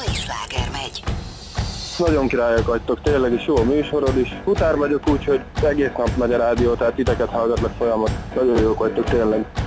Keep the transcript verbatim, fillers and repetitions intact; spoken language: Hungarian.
és sláger megy. Nagyon királyok vagytok, tényleg is jó a műsorod is. Futár vagyok úgy, hogy egész nap megy a rádió, tehát titeket hallgatlak folyamat. Nagyon jók vagytok, tényleg.